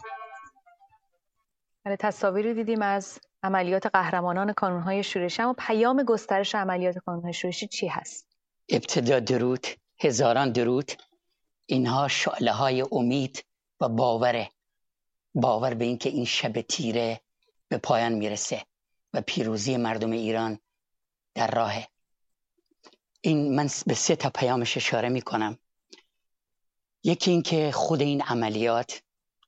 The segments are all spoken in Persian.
تصاویری دیدیم از عملیات قهرمانان کانون‌های شورشی، اما پیام گسترش عملیات کانون‌های شورشی چی هست؟ ابتدا درود، هزاران درود. اینها شعله‌های امید و باور به این که این شب تیره به پایان میرسه و پیروزی مردم ایران در راهه. من به 3 تا پیامش اشاره میکنم. یکی این که خود این عملیات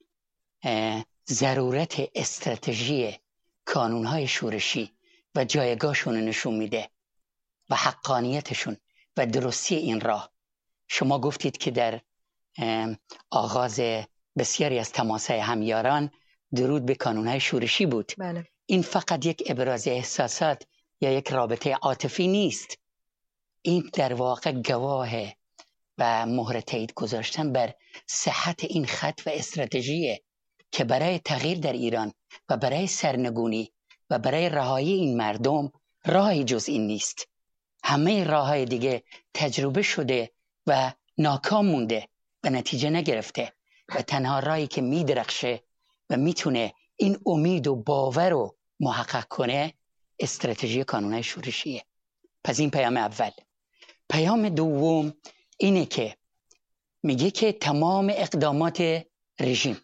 ضرورت استراتژی کانونهای شورشی و جایگاهشون رو نشون میده و حقانیتشون و درستی این راه. شما گفتید که در آغاز بسیاری از تماس‌های همیاران درود به کانونهای شورشی بود. بله. این فقط یک ابراز احساسات یا یک رابطه عاطفی نیست. این در واقع گواه و مهر تایید گذاشتن بر صحت این خط و استراتژیه که برای تغییر در ایران و برای سرنگونی و برای رهایی این مردم راهی جز این نیست. همه راههای دیگه تجربه شده و ناکام مونده و نتیجه نگرفته و تنها راهی که میدرخشه و میتونه این امید و باور رو محقق کنه استراتژی کانونهای شورشیه. پس این پیام اول. پیام دوم اینه که میگه که تمام اقدامات رژیم،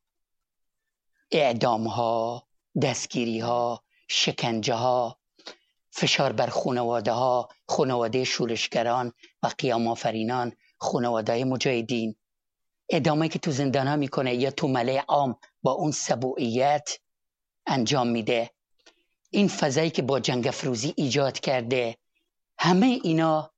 اعدام ها، دستگیری ها، شکنجه ها، فشار بر خانواده ها، خانواده شورشگران و قیام آفرینان، خانواده مجاهدین، اعدامی که تو زندان ها میکنه یا تو ملأ عام با اون سبوعیت انجام میده، این فضایی که با جنگ افروزی ایجاد کرده، همه اینا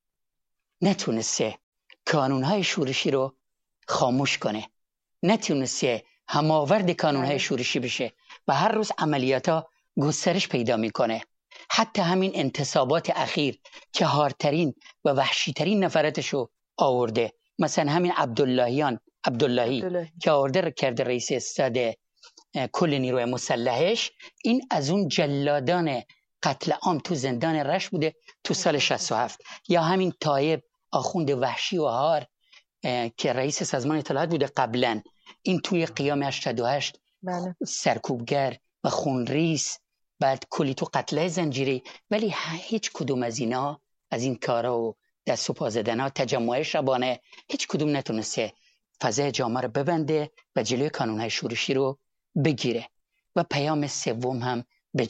نتونسته کانونهای شورشی رو خاموش کنه، نتونسته هماورد کانونهای شورشی بشه و هر روز عملیات ها گسترش پیدا میکنه. حتی همین انتصابات اخیر که هارترین و وحشیترین نفراتشو آورده، مثلا همین عبداللهی که آورده کرده رئیس استاد کل نیروی مسلحش، این از اون جلادان قتل عام تو زندان رشت بوده تو سال 67. یا همین طایب آخوند وحشی و هار که رئیس سازمان اطلاعات بوده قبلا، این توی قیام 88 سرکوبگر و خونریز، بعد کلی تو قتل زنجیری. ولی هیچ کدوم از اینا، از این کارا و دست و پا زدنها، تجمع شبانه، هیچ کدوم نتونسته فضای جامعه رو ببنده و جلوی کانونهای شورشی رو بگیره. و پیام سوم هم به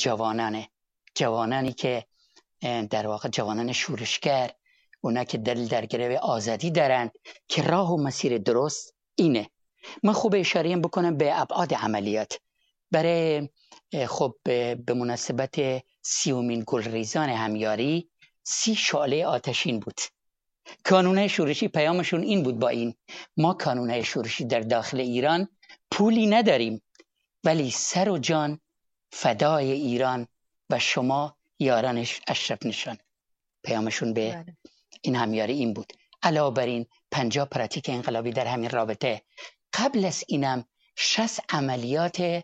جوانانی که در واقع جوانان شورشگر، اونا که دل در گروه آزادی دارن که راه و مسیر درست اینه. من خوب اشاره بکنم به ابعاد عملیات. برای خب به مناسبت 30مین گلریزان همیاری 30 شعله آتشین بود. کانونهای شورشی پیامشون این بود، با این ما کانونهای شورشی در داخل ایران پولی نداریم، ولی سر و جان فدای ایران و شما یاران اشرف نشان. پیامشون به این همیاری این بود. علاوه بر این 50 پراتیک انقلابی در همین رابطه. قبل از اینم 60 عملیات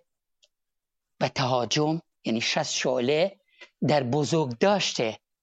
و تهاجم، یعنی 60 شعله در بزرگداشت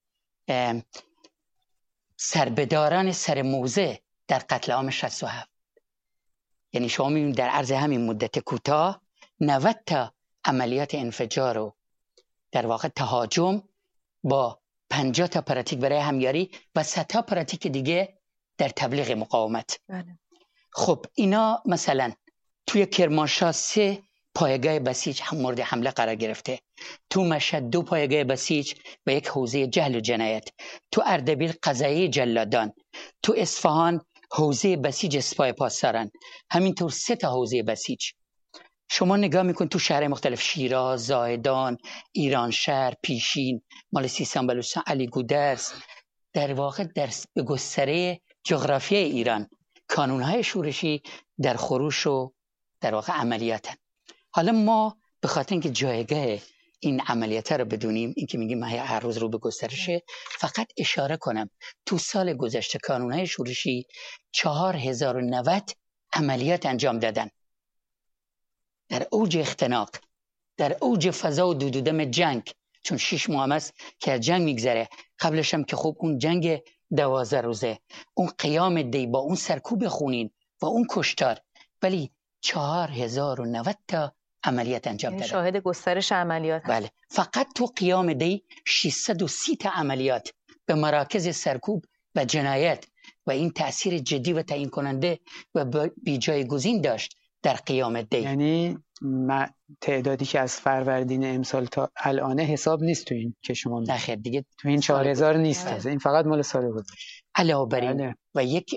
سربداران سر موزه در قتل عام 67. یعنی شما میبینید در عرض همین مدت کوتاه 90 تا عملیات انفجار و در واقع تهاجم با 50 تا پراتیک برای همیاری و 100 تا پراتیک دیگه در تبلیغ مقاومت. خب اینا مثلا توی کرمانشاه 3 پایگاه بسیج مورد حمله قرار گرفته، تو مشهد 2 پایگاه بسیج و 1 حوزه جهل و جنایت، تو اردبیل قضایه جلادان، تو اصفهان حوزه بسیج سپاه پاسداران، همینطور 3 تا حوزه بسیج. شما نگاه میکن تو شهر مختلف، شیراز، زاهدان، ایرانشهر، پیشین، مال سیستان بلوچستان، علی گودرز، در واقع به گستره جغرافی ایران کانونهای شورشی در خروش و در واقع عملیاتن. حالا ما به خاطر اینکه جایگاه این عملیات رو بدونیم، اینکه میگیم هر روز رو به گسترشه، فقط اشاره کنم تو سال گذشته کانونهای شورشی 4090 عملیات انجام دادن. در اوج اختناق، در اوج فضا و دودم جنگ، چون 6 ماه است که از جنگ میگذره، قبلش هم که خب اون جنگ 12 روزه، اون قیام دی با اون سرکوب خونین و اون کشتار، ولی 4090 تا عملیات انجام دادن. شاهد گسترش عملیات بله. فقط تو قیام دی 630 تا عملیات به مراکز سرکوب و جنایت و این تأثیر جدی و تعیین کننده و بی جایگزین داشت در قیام دی. یعنی تعدادی که از فروردین امسال تا الان حساب نیست تو این که شما نه خیر دیگه تو این 4000 نیست. این فقط مال سال گذشته. علاوه بر این و یک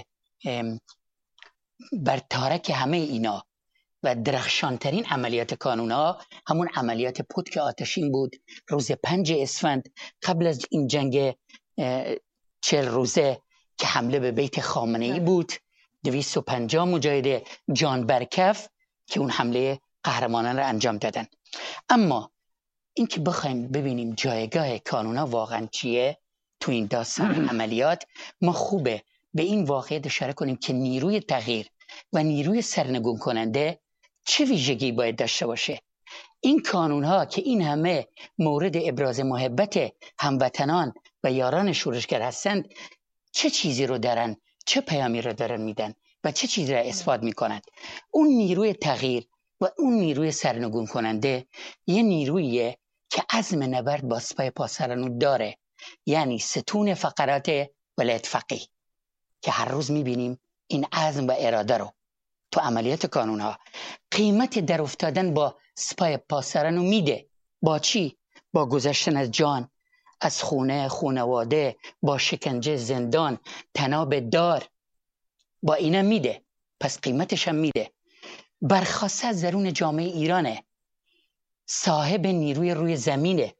بر تارک همه اینا و درخشانترین عملیات کانون‌ها همون عملیات پتک آتشین بود روز 5 اسفند قبل از این جنگ 40 روزه که حمله به بیت خامنه‌ای بود. 250 مجاهد جان برکف که اون حمله قهرمانان را انجام دادن. اما این که بخوایم ببینیم جایگاه کانون‌ها واقعا چیه تو این داستان عملیات، ما خوبه به این واقعیت اشاره کنیم که نیروی تغییر و نیروی سرنگون کننده چه ویژگی باید داشته باشه. این کانون‌ها که این همه مورد ابراز محبت هموطنان و یاران شورشگر هستند، چه چیزی رو دارن، چه پیامی رو دارن میدن و چه چیزی رو اثبات میکنند. اون نیروی تغییر و اون نیروی سرنگون کننده یه نیرویه که عزم نبرد با سپاه پاسداران داره، یعنی ستون فقرات ولایت فقیه که هر روز میبینیم این عزم و اراده رو تو عملیات کانون‌ها. قیمت در افتادن با سپاه پاسداران رو میده. با چی؟ با گذشتن از جان، از خونه، خانواده، با شکنجه، زندان، تناب دار، با اینا میده. پس قیمتش هم میده. برخواسته از درون جامعه ایرانه، صاحب نیروی روی زمینه.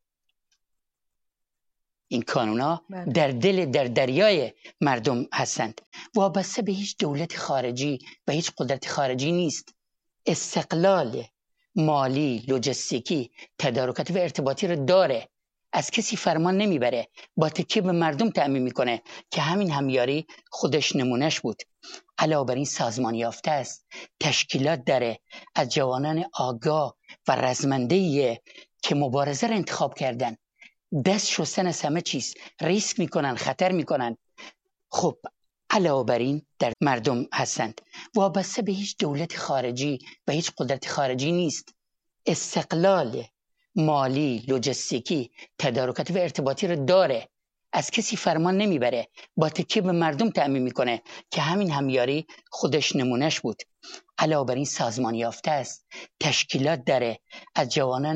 این کانون‌ها در دریای مردم هستند، وابسته به هیچ دولت خارجی و هیچ قدرت خارجی نیست. استقلال مالی، لوجستیکی، تدارکاتی و ارتباطی رو داره، از کسی فرمان نمیبره، با تکیه به مردم تأمین میکنه که همین همیاری خودش نمونش بود. علاوه بر این سازمان یافته است، تشکیلات داره از جوانان آگاه و رزمنده‌ایه که مبارزه رو انتخاب کردن، دست شستن از همه چیز، ریسک میکنن، خطر میکنن. خب علاوه بر این در مردم هستند، وابسته به هیچ دولت خارجی و هیچ قدرت خارجی نیست. استقلال مالی، لوجستیکی، تدارکاتی و ارتباطی رو داره، از کسی فرمان نمیبره، با تکیه به مردم تأمین میکنه که همین همیاری خودش نمونش بود. علاوه بر این سازمان یافته است، تشکیلات داره از جوانان